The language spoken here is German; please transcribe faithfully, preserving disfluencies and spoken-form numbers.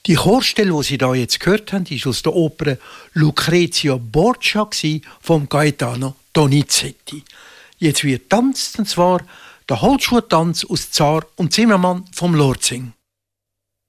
Die Chorstelle, die Sie da jetzt gehört haben, ist aus der Oper Lucrezia Borgia von Gaetano Donizetti. Jetzt wird tanzt, und zwar der Holzschuhtanz aus Zar und Zimmermann vom Lorzing.